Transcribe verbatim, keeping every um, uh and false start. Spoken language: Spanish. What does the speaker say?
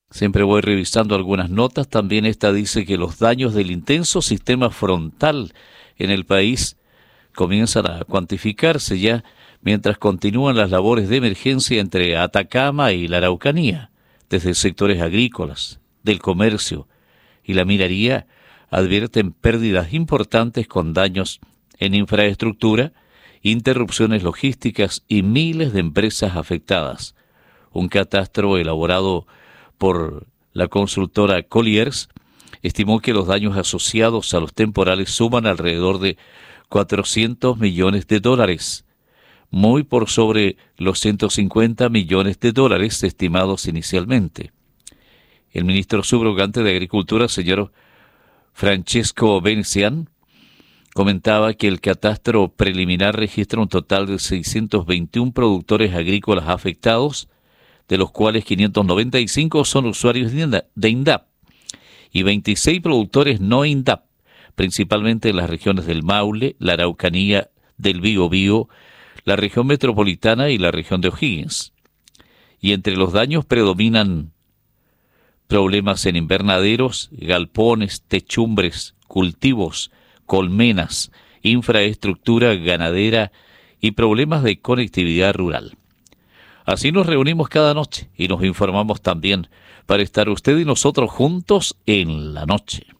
Siempre voy revisando algunas notas. También esta dice que los daños del intenso sistema frontal en el país comienzan a cuantificarse ya mientras continúan las labores de emergencia entre Atacama y la Araucanía, desde sectores agrícolas, del comercio y la minería advierten pérdidas importantes con daños en infraestructura, interrupciones logísticas y miles de empresas afectadas. Un catastro elaborado por la consultora Colliers estimó que los daños asociados a los temporales suman alrededor de cuatrocientos millones de dólares, muy por sobre los ciento cincuenta millones de dólares estimados inicialmente. El ministro subrogante de Agricultura, señor Francesco Venecian, comentaba que el catastro preliminar registra un total de seiscientos veintiún productores agrícolas afectados, de los cuales quinientos noventa y cinco son usuarios de INDAP y veintiséis productores no INDAP, principalmente en las regiones del Maule, la Araucanía, del Biobío, la región metropolitana y la región de O'Higgins. Y entre los daños predominan problemas en invernaderos, galpones, techumbres, cultivos, colmenas, infraestructura ganadera y problemas de conectividad rural. Así nos reunimos cada noche y nos informamos también para estar usted y nosotros juntos en la noche.